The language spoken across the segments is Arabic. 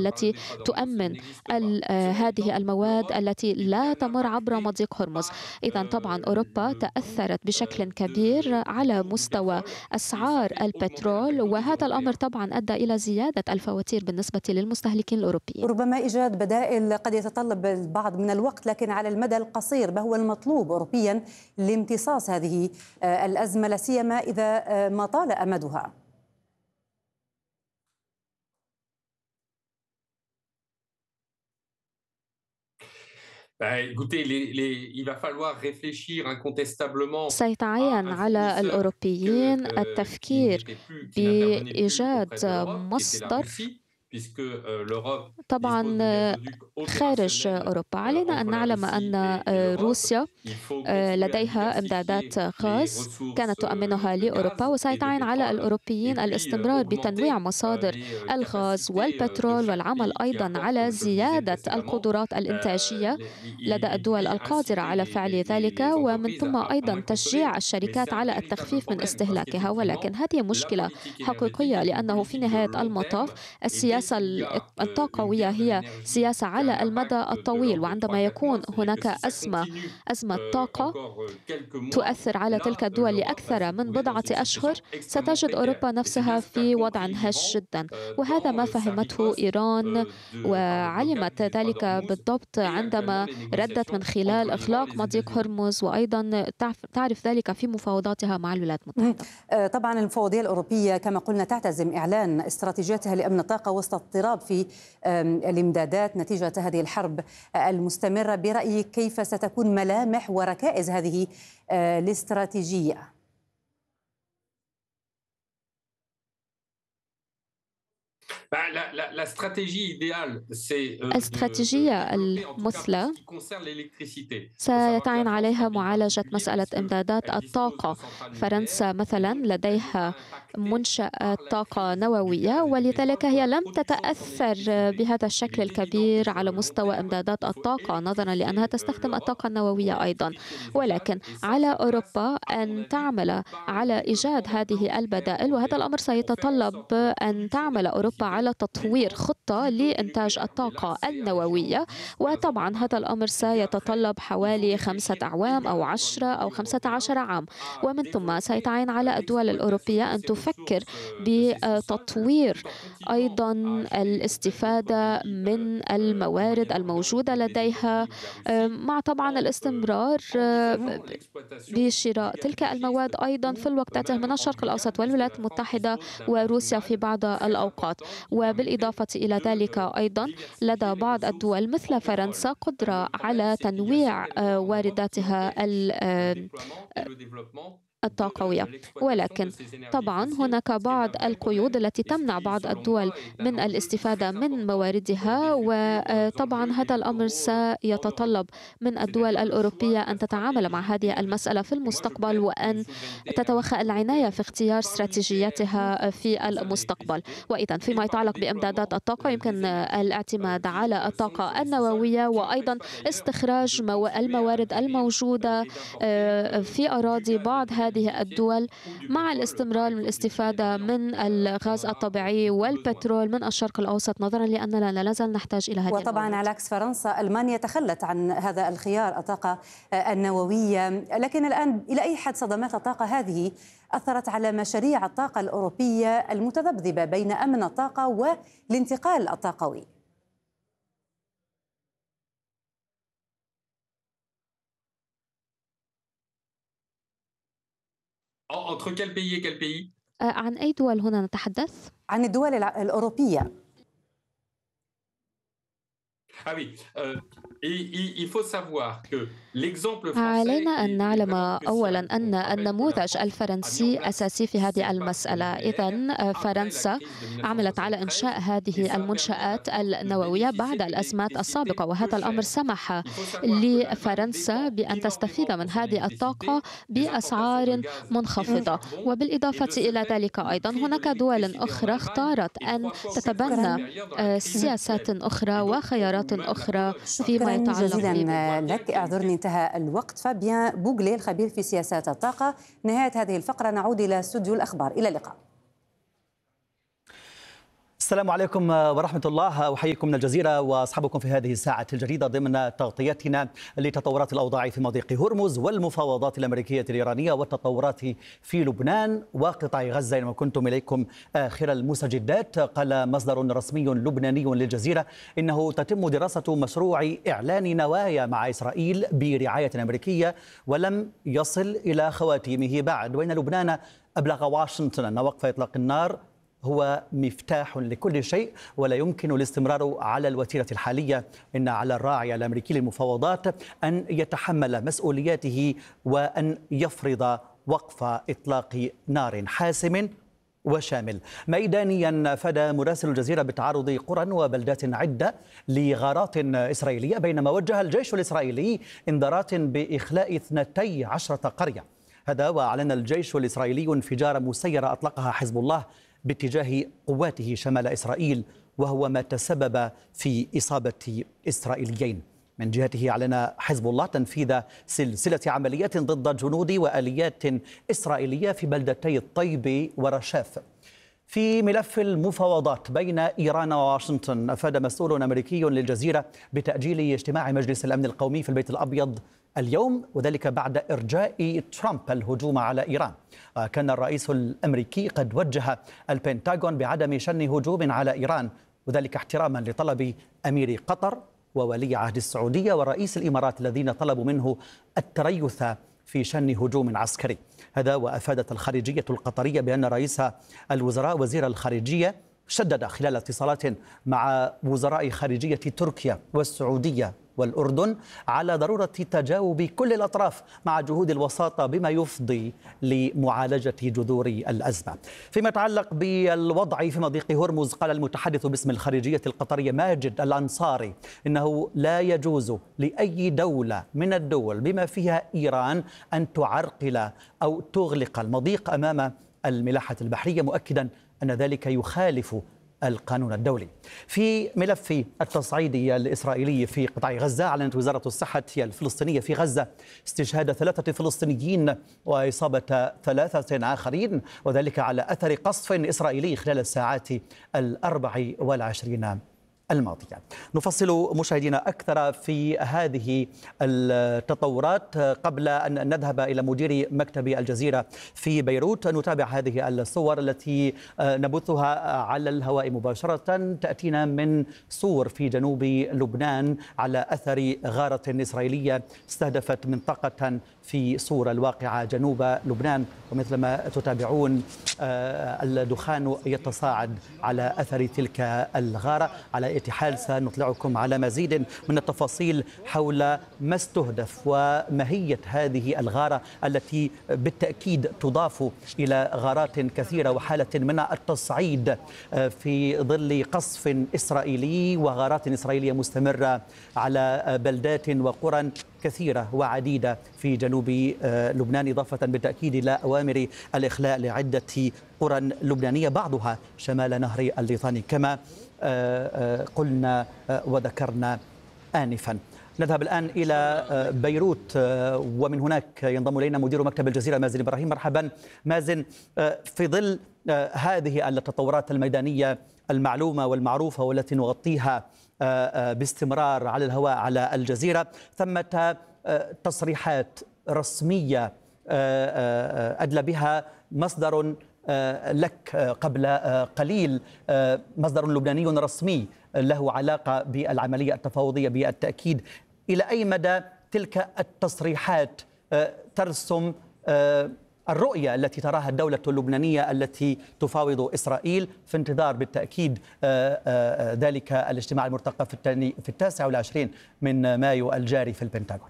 التي تؤمن هذه المواد التي لا تمر عبر مضيق هرمز. إذا طبعا أوروبا تأثرت بشكل كبير على مستوى أسعار البترول، وهذا الأمر طبعا أدى إلى زيادة الفواتير بالنسبة للمستهلكين الأوروبيين. ربما إيجاد بدائل قد يتطلب البعض من الوقت، لكن على المدى القصير ما هو المطلوب أوروبيا لامتصاص هذه الأزمة، لا سيما إذا ما طال أمدها؟ سيتعين على الأوروبيين التفكير بإيجاد مصدر طبعا خارج أوروبا. علينا أن نعلم أن روسيا لديها إمدادات غاز كانت تؤمنها لأوروبا، وسيتعين على الأوروبيين الاستمرار بتنويع مصادر الغاز والبترول، والعمل أيضا على زيادة القدرات الإنتاجية لدى الدول القادرة على فعل ذلك، ومن ثم أيضا تشجيع الشركات على التخفيف من استهلاكها. ولكن هذه مشكلة حقيقية، لأنه في نهاية المطاف السياسة الطاقوية هي سياسة على المدى الطويل، وعندما يكون هناك أزمة طاقة تؤثر على تلك الدول لأكثر من بضعة أشهر، ستجد أوروبا نفسها في وضع هش جدا. وهذا ما فهمته إيران، وعلمت ذلك بالضبط عندما ردت من خلال إغلاق مضيق هرمز، وأيضا تعرف ذلك في مفاوضاتها مع الولايات المتحدة. طبعا المفوضية الأوروبية كما قلنا تعتزم إعلان استراتيجيتها لأمن الطاقة وسط اضطراب في الإمدادات نتيجة هذه الحرب المستمرة. برأيك كيف ستكون ملامح وركائز هذه الاستراتيجية؟ الاستراتيجية المثلى سيتعين عليها معالجة مسألة إمدادات الطاقة. فرنسا مثلا لديها منشأة طاقة نووية، ولذلك هي لم تتأثر بهذا الشكل الكبير على مستوى إمدادات الطاقة نظرا لأنها تستخدم الطاقة النووية أيضا. ولكن على أوروبا أن تعمل على إيجاد هذه البدائل، وهذا الأمر سيتطلب أن تعمل أوروبا على تطوير خطة لإنتاج الطاقة النووية. وطبعا هذا الأمر سيتطلب حوالي 5 أعوام أو 10 أو 15 عام. ومن ثم سيتعين على الدول الأوروبية أن تفكر بتطوير أيضا الاستفادة من الموارد الموجودة لديها، مع طبعا الاستمرار بشراء تلك المواد أيضا في الوقت ذاته من الشرق الأوسط والولايات المتحدة وروسيا في بعض الأوقات. وبالإضافة إلى ذلك أيضا لدى بعض الدول مثل فرنسا قدرة على تنويع وارداتها الطاقوية. ولكن طبعا هناك بعض القيود التي تمنع بعض الدول من الاستفادة من مواردها، وطبعا هذا الأمر سيتطلب من الدول الأوروبية أن تتعامل مع هذه المسألة في المستقبل، وأن تتوخى العناية في اختيار استراتيجياتها في المستقبل. وإذا فيما يتعلق بإمدادات الطاقة يمكن الاعتماد على الطاقة النووية، وأيضا استخراج الموارد الموجودة في أراضي بعض هذه الدول، مع الاستمرار من الاستفادة من الغاز الطبيعي والبترول من الشرق الأوسط، نظرا لأننا لا نزال نحتاج إلى هذه وطبعا على عكس فرنسا ألمانيا تخلت عن هذا الخيار الطاقة النووية. لكن الآن إلى أي حد صدمات الطاقة هذه أثرت على مشاريع الطاقة الأوروبية المتذبذبة بين أمن الطاقة والانتقال الطاقوي؟ عن أي دول هنا نتحدث؟ عن الدول الأوروبية. علينا أن نعلم أولا أن النموذج الفرنسي أساسي في هذه المسألة. إذن فرنسا عملت على إنشاء هذه المنشآت النووية بعد الأزمات السابقة، وهذا الأمر سمح لفرنسا بأن تستفيد من هذه الطاقة بأسعار منخفضة. وبالإضافة إلى ذلك أيضا هناك دول أخرى اختارت أن تتبنى سياسات أخرى وخيارات أخرى فيما يتعلق جزيلا لك. اعذرني انتهى الوقت. فابيان بوغلي الخبير في سياسات الطاقة. نهاية هذه الفقرة نعود إلى استوديو الأخبار. إلى اللقاء. السلام عليكم ورحمة الله. أحييكم من الجزيرة وأصحابكم في هذه الساعة الجديدة ضمن تغطيتنا لتطورات الأوضاع في مضيق هرمز والمفاوضات الأمريكية الإيرانية والتطورات في لبنان وقطاع غزة. إنما كنتم إليكم آخر المستجدات. قال مصدر رسمي لبناني للجزيرة إنه تتم دراسة مشروع إعلان نوايا مع إسرائيل برعاية أمريكية ولم يصل إلى خواتيمه بعد، وإن لبنان أبلغ واشنطن أن وقف إطلاق النار هو مفتاح لكل شيء ولا يمكن الاستمرار على الوتيرة الحالية. إن على الراعي الأمريكي للمفاوضات أن يتحمل مسؤولياته وأن يفرض وقف إطلاق نار حاسم وشامل. ميدانيا فدى مراسل الجزيرة بتعرض قرى وبلدات عدة لغارات إسرائيلية، بينما وجه الجيش الإسرائيلي إنذارات بإخلاء 12 قرية. هذا وأعلن الجيش الإسرائيلي انفجار مسيرة أطلقها حزب الله باتجاه قواته شمال إسرائيل، وهو ما تسبب في إصابة إسرائيليين. من جهته أعلن حزب الله تنفيذ سلسلة عمليات ضد جنود وآليات إسرائيلية في بلدتي الطيب ورشاف. في ملف المفاوضات بين إيران وواشنطن، أفاد مسؤول أمريكي للجزيرة بتأجيل اجتماع مجلس الأمن القومي في البيت الأبيض اليوم، وذلك بعد إرجاء ترامب الهجوم على إيران. كان الرئيس الأمريكي قد وجه البنتاغون بعدم شن هجوم على إيران، وذلك احتراما لطلب أمير قطر وولي عهد السعودية ورئيس الإمارات الذين طلبوا منه التريث في شن هجوم عسكري. هذا وأفادت الخارجية القطرية بأن رئيس الوزراء وزير الخارجية شدد خلال اتصالات مع وزراء خارجية تركيا والسعودية والأردن على ضرورة تجاوب كل الأطراف مع جهود الوساطة بما يفضي لمعالجة جذور الأزمة. فيما يتعلق بالوضع في مضيق هرمز، قال المتحدث باسم الخارجية القطرية ماجد الأنصاري إنه لا يجوز لأي دولة من الدول بما فيها إيران أن تعرقل أو تغلق المضيق أمام الملاحة البحرية، مؤكدا أن ذلك يخالف القانون الدولي. في ملف التصعيد الإسرائيلي في قطاع غزة، أعلنت وزارة الصحة الفلسطينية في غزة استشهاد 3 فلسطينيين وإصابة 3 آخرين، وذلك على أثر قصف إسرائيلي خلال الساعات 24 الماضية. نفصل مشاهدينا أكثر في هذه التطورات قبل أن نذهب إلى مدير مكتب الجزيرة في بيروت. نتابع هذه الصور التي نبثها على الهواء مباشرة، تأتينا من صور في جنوب لبنان على أثر غارة إسرائيلية استهدفت منطقة في صور الواقعة جنوب لبنان، ومثل ما تتابعون الدخان يتصاعد على أثر تلك الغارة. على حال سنطلعكم على مزيد من التفاصيل حول ما استهدف وماهية هذه الغارة التي بالتأكيد تضاف إلى غارات كثيرة وحالة من التصعيد في ظل قصف إسرائيلي وغارات إسرائيلية مستمرة على بلدات وقرى كثيرة وعديدة في جنوب لبنان، إضافة بالتأكيد إلى أوامر الإخلاء لعدة قرى لبنانية بعضها شمال نهر الليطاني كما قلنا وذكرنا آنفا. نذهب الآن إلى بيروت ومن هناك ينضم إلينا مدير مكتب الجزيرة مازن إبراهيم. مرحبا مازن. في ظل هذه التطورات الميدانية المعلومة والمعروفة والتي نغطيها باستمرار على الهواء على الجزيرة، ثمة تصريحات رسمية أدلى بها مصدر لك قبل قليل، مصدر لبناني رسمي له علاقة بالعملية التفاوضية بالتأكيد. إلى أي مدى تلك التصريحات ترسم الرؤية التي تراها الدولة اللبنانية التي تفاوض إسرائيل في انتظار بالتأكيد ذلك الاجتماع المرتقب في 29 من مايو الجاري في البنتاغون؟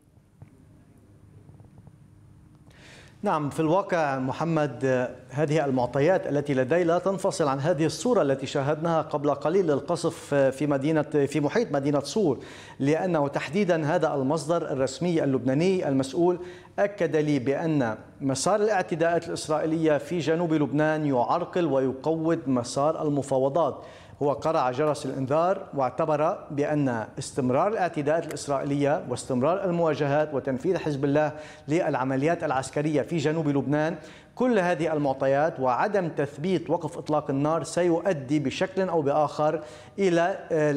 نعم، في الواقع محمد هذه المعطيات التي لدي لا تنفصل عن هذه الصورة التي شاهدناها قبل قليل للقصف في محيط مدينة صور، لأنه تحديدا هذا المصدر الرسمي اللبناني المسؤول أكد لي بأن مسار الاعتداءات الإسرائيلية في جنوب لبنان يعرقل ويقوض مسار المفاوضات. هو قرع جرس الإنذار واعتبر بأن استمرار الاعتداءات الإسرائيلية واستمرار المواجهات وتنفيذ حزب الله للعمليات العسكرية في جنوب لبنان كل هذه المعطيات وعدم تثبيت وقف إطلاق النار سيؤدي بشكل أو بآخر إلى